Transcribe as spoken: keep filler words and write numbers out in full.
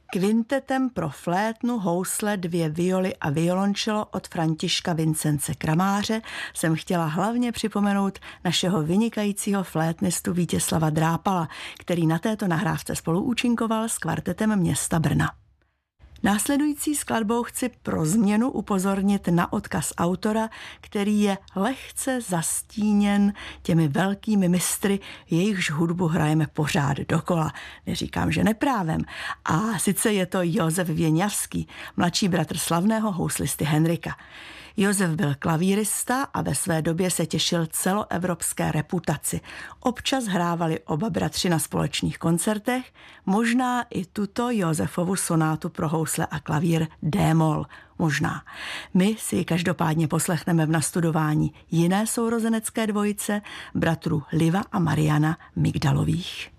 Kvintetem pro flétnu, housle, dvě violy a violončelo od Františka Vincence Kramáře jsem chtěla hlavně připomenout našeho vynikajícího flétnistu Vítězslava Drápala, který na této nahrávce spoluúčinkoval s kvartetem města Brna. Následující skladbou chci pro změnu upozornit na odkaz autora, který je lehce zastíněn těmi velkými mistry, jejichž hudbu hrajeme pořád dokola. Neříkám, že neprávem. A sice je to Josef Věňavský, mladší bratr slavného houslisty Henrika. Josef byl klavírista a ve své době se těšil celoevropské reputaci. Občas hrávali oba bratři na společných koncertech, možná i tuto Josefovu sonátu pro housle a klavír D-moll. Možná. My si ji každopádně poslechneme v nastudování jiné sourozenecké dvojice, bratrů Liva a Mariana Migdalových.